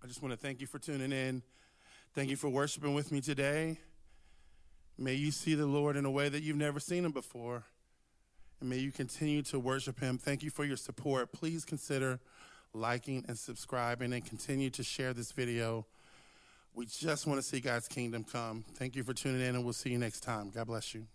I just want to thank you for tuning in. Thank you for worshiping with me today. May you see the Lord in a way that you've never seen him before. And may you continue to worship him. Thank you for your support. Please consider liking and subscribing and continue to share this video. We just want to see God's kingdom come. Thank you for tuning in, and we'll see you next time. God bless you.